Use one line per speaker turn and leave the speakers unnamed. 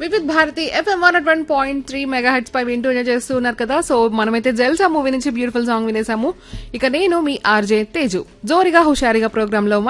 Vividh Bharati FM 101.3 megahertz పై వింటూ enjoy చేస్తూ ఉన్నారు కదా. సో మనమైతే జల్సా మూవీ నుంచి బ్యూటిఫుల్ సాంగ్ వినేసాము. ఇక నేను మీ ఆర్జే తేజు జోరిగా హుషారిగా ప్రోగ్రామ్ లో